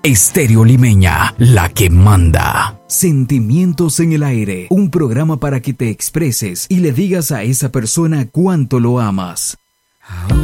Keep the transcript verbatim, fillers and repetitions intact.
Estéreo Limeña, la que manda. Sentimientos en el aire, un programa para que te expreses y le digas a esa persona cuánto lo amas.